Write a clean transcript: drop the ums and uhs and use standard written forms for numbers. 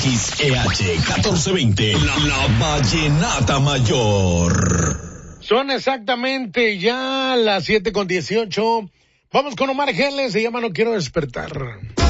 XEH 1420, la Vallenata Mayor. Son exactamente ya las 7:18. Vamos con Omar Geles, se llama No Quiero Despertar.